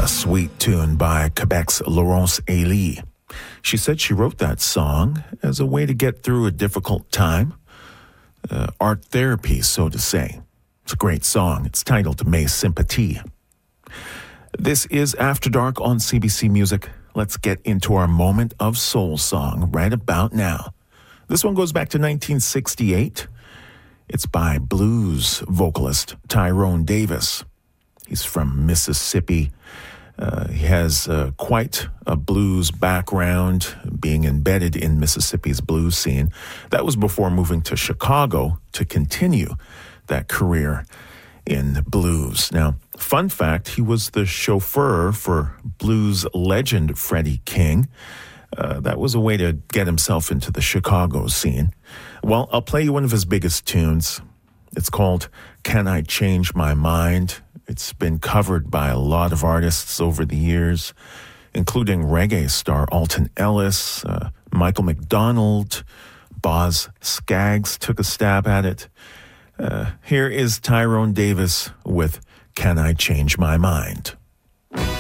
A sweet tune by Quebec's Laurence Elie. She said she wrote that song as a way to get through a difficult time. Art therapy, so to say. It's a great song. It's titled Mes Sympathies. This is After Dark on CBC Music. Let's get into our moment of soul song right about now. This one goes back to 1968. It's by blues vocalist Tyrone Davis. He's from Mississippi. He has quite a blues background, being embedded in Mississippi's blues scene. That was before moving to Chicago to continue that career in blues. Now, fun fact, he was the chauffeur for blues legend Freddie King. That was a way to get himself into the Chicago scene. Well, I'll play you one of his biggest tunes. It's called Can I Change My Mind? It's been covered by a lot of artists over the years, including reggae star Alton Ellis, Michael McDonald, Boz Scaggs took a stab at it. Here is Tyrone Davis with Can I Change My Mind?